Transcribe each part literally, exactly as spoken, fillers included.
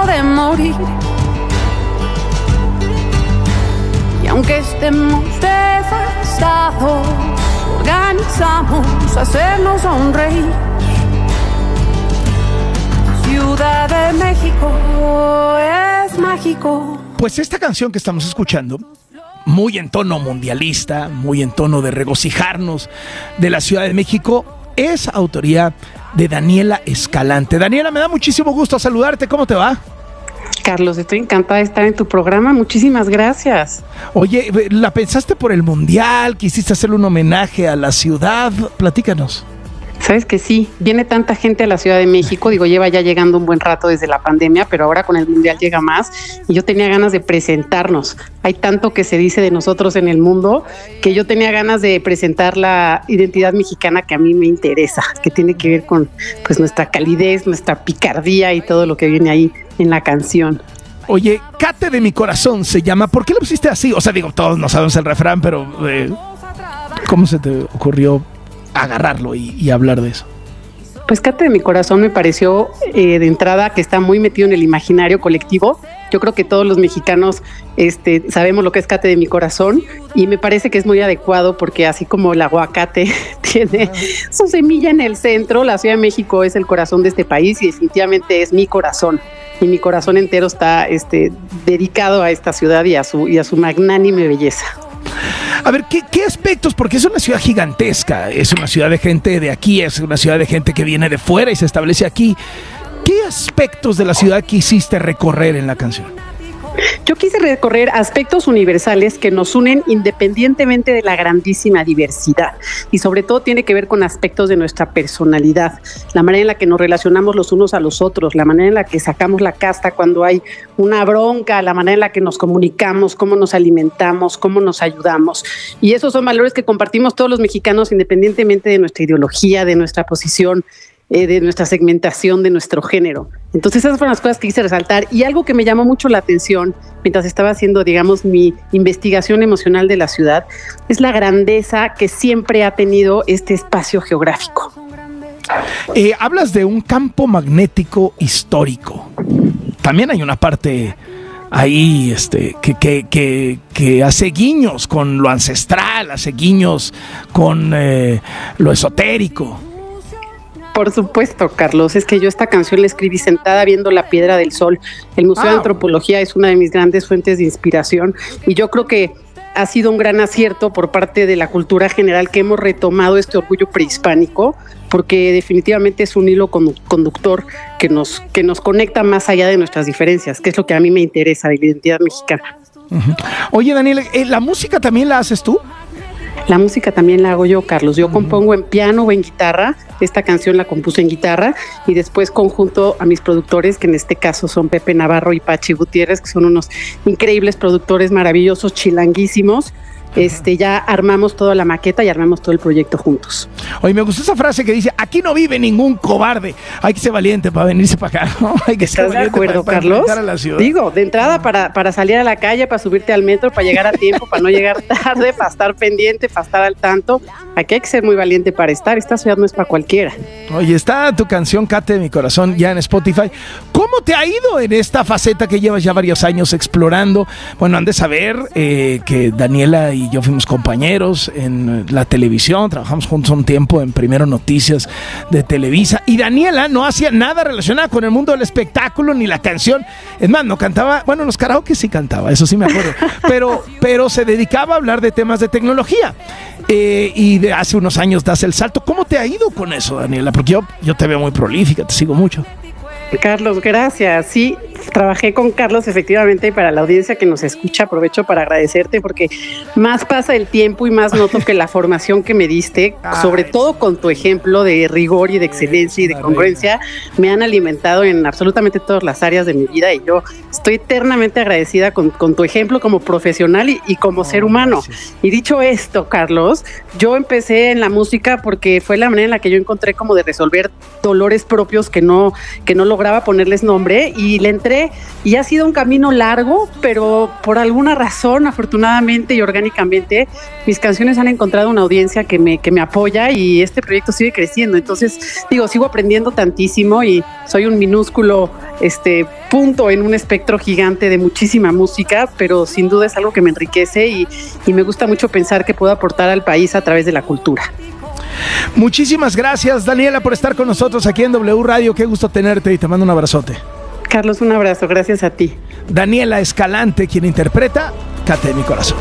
de morir. Y aunque estemos devastados, organizamos hacernos sonreír. Ciudad de México es mágico. Pues esta canción que estamos escuchando, muy en tono mundialista, muy en tono de regocijarnos de la Ciudad de México, es autoría de Daniela Escalante. Daniela, me da muchísimo gusto saludarte. ¿Cómo te va? Carlos, estoy encantada de estar en tu programa. Muchísimas gracias. Oye, ¿la pensaste por el Mundial? ¿Quisiste hacerle un homenaje a la ciudad? Platícanos. Sabes que sí, viene tanta gente a la Ciudad de México, digo, lleva ya llegando un buen rato desde la pandemia, pero ahora con el Mundial llega más y yo tenía ganas de presentarnos. Hay tanto que se dice de nosotros en el mundo que yo tenía ganas de presentar la identidad mexicana que a mí me interesa, que tiene que ver con pues nuestra calidez, nuestra picardía y todo lo que viene ahí en la canción. Oye, Cate de mi corazón se llama. ¿Por qué lo pusiste así? O sea, digo, todos no sabemos el refrán, pero eh, ¿cómo se te ocurrió agarrarlo y, y hablar de eso? Pues Cate de mi corazón me pareció eh, de entrada que está muy metido en el imaginario colectivo. Yo creo que todos los mexicanos este, sabemos lo que es Cate de mi corazón y me parece que es muy adecuado porque así como el aguacate tiene su semilla en el centro, la Ciudad de México es el corazón de este país y definitivamente es mi corazón. Y mi corazón entero está este, dedicado a esta ciudad y a su, y a su magnánime belleza. A ver, ¿qué, ¿qué aspectos? Porque es una ciudad gigantesca, es una ciudad de gente de aquí, es una ciudad de gente que viene de fuera y se establece aquí. ¿Qué aspectos de la ciudad quisiste recorrer en la canción? Yo quise recorrer aspectos universales que nos unen independientemente de la grandísima diversidad y sobre todo tiene que ver con aspectos de nuestra personalidad, la manera en la que nos relacionamos los unos a los otros, la manera en la que sacamos la casta cuando hay una bronca, la manera en la que nos comunicamos, cómo nos alimentamos, cómo nos ayudamos. Y esos son valores que compartimos todos los mexicanos independientemente de nuestra ideología, de nuestra posición, Eh, de nuestra segmentación, de nuestro género. Entonces esas fueron las cosas que quise resaltar y algo que me llamó mucho la atención mientras estaba haciendo, digamos, mi investigación emocional de la ciudad es la grandeza que siempre ha tenido este espacio geográfico. Eh, hablas de un campo magnético histórico. También hay una parte ahí este, que, que, que, que hace guiños con lo ancestral, hace guiños con eh, lo esotérico. Por supuesto, Carlos, es que yo esta canción la escribí sentada viendo la Piedra del Sol. El Museo wow. de Antropología es una de mis grandes fuentes de inspiración y yo creo que ha sido un gran acierto por parte de la cultura general que hemos retomado este orgullo prehispánico porque definitivamente es un hilo conductor que nos, que nos conecta más allá de nuestras diferencias, que es lo que a mí me interesa de la identidad mexicana. Uh-huh. Oye, Daniela, ¿la música también la haces tú? La música también la hago yo, Carlos. Yo uh-huh. compongo en piano o en guitarra. Esta canción la compuse en guitarra y después conjunto a mis productores, que en este caso son Pepe Navarro y Pachi Gutiérrez, que son unos increíbles productores maravillosos, chilanguísimos. Este, ya armamos toda la maqueta y armamos todo el proyecto juntos. Oye, me gustó esa frase que dice, aquí no vive ningún cobarde, hay que ser valiente para venirse para acá, ¿no? Hay que ser ¿Estás de acuerdo, para, para Carlos? A la ciudad. Digo, de entrada para, para salir a la calle, para subirte al metro, para llegar a tiempo, para no llegar tarde, para estar pendiente, para estar al tanto. Aquí hay que ser muy valiente para estar, esta ciudad no es para cualquiera. Oye, está tu canción Cate de mi corazón ya en Spotify. ¿Cómo te ha ido en esta faceta que llevas ya varios años explorando? Bueno, han de saber eh, que Daniela y yo fuimos compañeros en la televisión, trabajamos juntos un tiempo en Primero Noticias de Televisa y Daniela no hacía nada relacionado con el mundo del espectáculo ni la canción, es más, no cantaba, bueno, en los karaoke sí cantaba, eso sí me acuerdo, pero, pero se dedicaba a hablar de temas de tecnología eh, y de hace unos años das el salto. ¿Cómo te ha ido con eso, Daniela? Porque yo, yo te veo muy prolífica, te sigo mucho. Carlos, gracias. Sí, trabajé con Carlos efectivamente y para la audiencia que nos escucha aprovecho para agradecerte porque más pasa el tiempo y más noto que la formación que me diste, sobre todo con tu ejemplo de rigor y de excelencia y de congruencia, me han alimentado en absolutamente todas las áreas de mi vida y yo estoy eternamente agradecida con, con tu ejemplo como profesional y, y como oh, ser humano. Gracias. Y dicho esto, Carlos, yo empecé en la música porque fue la manera en la que yo encontré como de resolver dolores propios que no, que no lograba ponerles nombre y le entré empecé y ha sido un camino largo, pero por alguna razón, afortunadamente y orgánicamente, mis canciones han encontrado una audiencia que me, que me apoya y este proyecto sigue creciendo. Entonces, digo, sigo aprendiendo tantísimo y soy un minúsculo este, punto en un espectro gigante de muchísima música, pero sin duda es algo que me enriquece y, y me gusta mucho pensar que puedo aportar al país a través de la cultura. Muchísimas gracias, Daniela, por estar con nosotros aquí en W Radio. Qué gusto tenerte y te mando un abrazote. Carlos, un abrazo, gracias a ti. Daniela Escalante, quien interpreta Cate de mi corazón.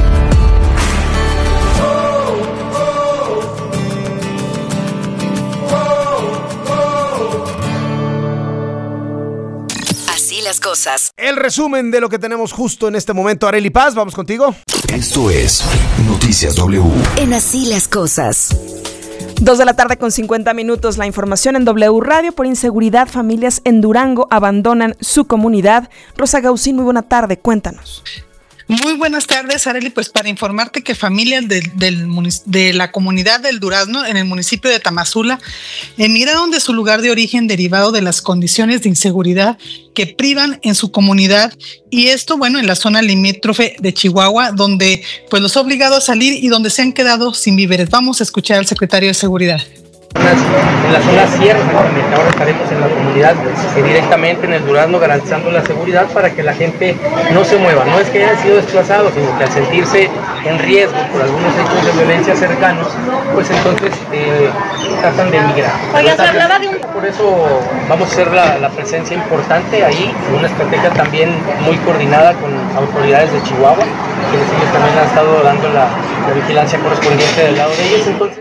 Así las cosas. El resumen de lo que tenemos justo en este momento. Arely Paz, vamos contigo. Esto es Noticias W. En Así las cosas. Dos de la tarde con cincuenta minutos, la información en W Radio. Por inseguridad, familias en Durango abandonan su comunidad. Rosa Gausín, muy buena tarde, cuéntanos. Muy buenas tardes, Arely. Pues para informarte que familias de, del, de la comunidad del Durazno, en el municipio de Tamazula, emigraron de su lugar de origen derivado de las condiciones de inseguridad que privan en su comunidad, y esto, bueno, en la zona limítrofe de Chihuahua, donde pues los ha obligado a salir y donde se han quedado sin víveres. Vamos a escuchar al secretario de Seguridad. En la zona sierra, exactamente. Ahora estaremos en la comunidad eh, directamente en el Durazno garantizando la seguridad para que la gente no se mueva. No es que hayan sido desplazados, sino que al sentirse en riesgo por algunos hechos de violencia cercanos, pues entonces eh, tratan de emigrar. Oiga, se hablaba de un... Por eso vamos a hacer la, la presencia importante ahí, una estrategia también muy coordinada con autoridades de Chihuahua, quienes ellos también han estado dando la, la vigilancia correspondiente del lado de ellos. Entonces,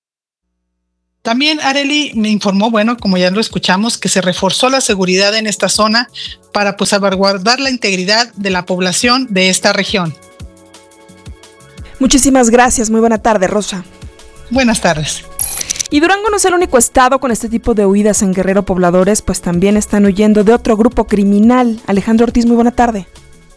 también Arely me informó, bueno, como ya lo escuchamos, que se reforzó la seguridad en esta zona para pues salvaguardar la integridad de la población de esta región. Muchísimas gracias, muy buena tarde, Rosa. Buenas tardes. Y Durango no es el único estado con este tipo de huidas en Guerrero. Pobladores pues también están huyendo de otro grupo criminal. Alejandro Ortiz, muy buena tarde.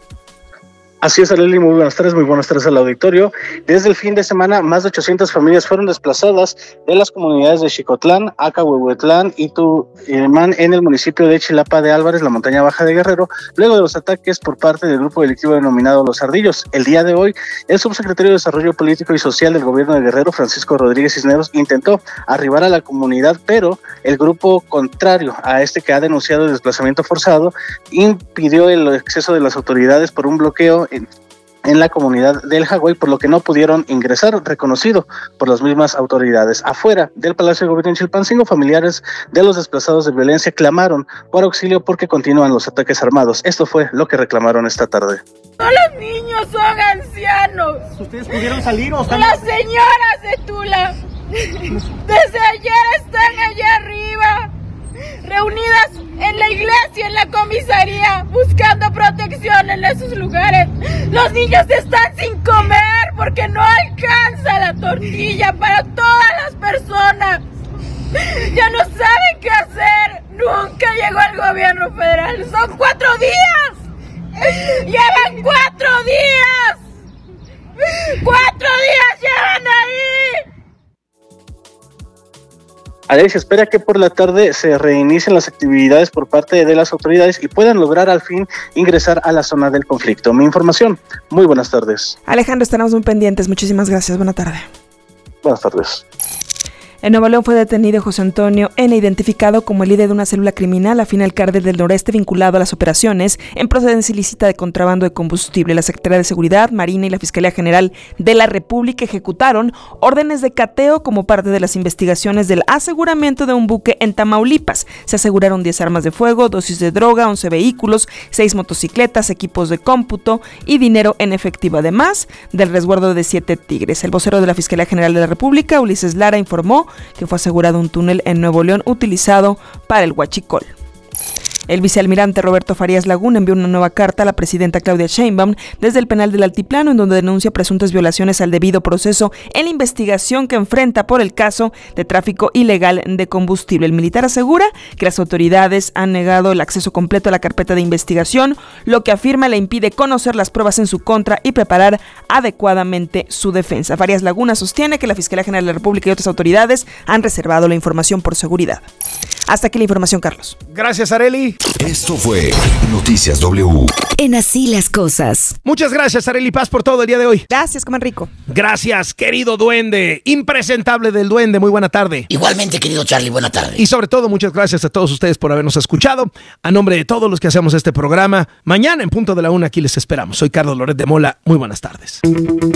Así es, Arely, muy buenas tardes, muy buenas tardes al auditorio. Desde el fin de semana, más de ochocientas familias fueron desplazadas de las comunidades de Xicotlán, Acahuehuetlán y Tuimán en el municipio de Chilapa de Álvarez, la montaña baja de Guerrero, luego de los ataques por parte del grupo delictivo denominado Los Ardillos. El día de hoy, el subsecretario de Desarrollo Político y Social del gobierno de Guerrero, Francisco Rodríguez Cisneros, intentó arribar a la comunidad, pero el grupo contrario a este que ha denunciado el desplazamiento forzado impidió el acceso de las autoridades por un bloqueo En, en la comunidad del Jagüey, por lo que no pudieron ingresar, reconocido por las mismas autoridades. Afuera del Palacio de Gobierno en Chilpancingo, familiares de los desplazados de violencia clamaron por auxilio porque continúan los ataques armados. Esto fue lo que reclamaron esta tarde. Todos los niños son ancianos. ¿Ustedes pudieron salir o están...? Las señoras de Tula desde ayer están allá arriba, reunidas en la iglesia, en la comisaría, buscando protección en esos lugares. Los niños están sin comer porque no alcanza la tortilla para todas las personas. Ya no saben qué hacer. Nunca llegó el gobierno federal. Son cuatro días. Llevan cuatro días. Cuatro días llevan ahí. Arely, se espera que por la tarde se reinicien las actividades por parte de las autoridades y puedan lograr al fin ingresar a la zona del conflicto. Mi información, muy buenas tardes. Alejandro, estaremos muy pendientes. Muchísimas gracias. Buena tarde. Buenas tardes. En Nuevo León fue detenido José Antonio N., identificado como el líder de una célula criminal afín al Cártel del Noreste vinculado a las operaciones en procedencia ilícita de contrabando de combustible. La Secretaría de Seguridad, Marina y la Fiscalía General de la República ejecutaron órdenes de cateo como parte de las investigaciones del aseguramiento de un buque en Tamaulipas. Se aseguraron diez armas de fuego, dosis de droga, once vehículos, seis motocicletas, equipos de cómputo y dinero en efectivo, además del resguardo de siete tigres. El vocero de la Fiscalía General de la República, Ulises Lara, informó que fue asegurado un túnel en Nuevo León utilizado para el huachicol. El vicealmirante Roberto Farías Laguna envió una nueva carta a la presidenta Claudia Sheinbaum desde el penal del Altiplano, en donde denuncia presuntas violaciones al debido proceso en la investigación que enfrenta por el caso de tráfico ilegal de combustible. El militar asegura que las autoridades han negado el acceso completo a la carpeta de investigación, lo que afirma le impide conocer las pruebas en su contra y preparar adecuadamente su defensa. Farías Laguna sostiene que la Fiscalía General de la República y otras autoridades han reservado la información por seguridad. Hasta aquí la información, Carlos. Gracias, Arely. Esto fue Noticias W. En Así las Cosas. Muchas gracias, Arely Paz, por todo el día de hoy. Gracias, coman rico. Gracias, querido duende, impresentable del duende, muy buena tarde. Igualmente, querido Charlie, buena tarde. Y sobre todo, muchas gracias a todos ustedes por habernos escuchado. A nombre de todos los que hacemos este programa, mañana en punto de la una aquí les esperamos. Soy Carlos Loret de Mola, muy buenas tardes.